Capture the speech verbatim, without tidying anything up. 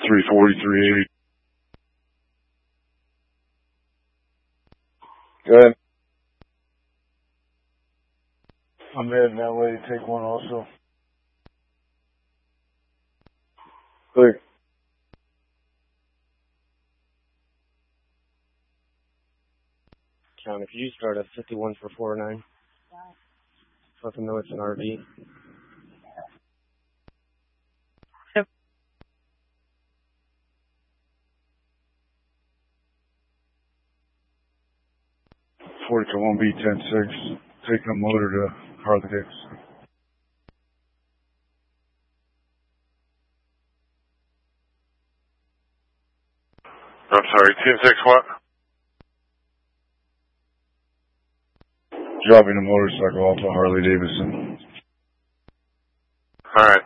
three forty-three eighty. Good. I'm heading that way. Take one also. Clear. John, if you start at fifty-one for four nine, let them know it's an R V. Yep. forty to one B ten six. Taking a motor to Harley Davidson. I'm sorry, ten six what? Dropping a motorcycle off of Harley Davidson. Alright.